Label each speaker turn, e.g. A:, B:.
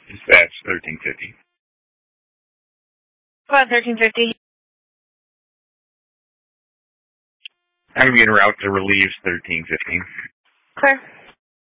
A: Dispatch 1350.
B: About 1350.
A: I'm going to be en route to Relieves 1350.
B: Clear.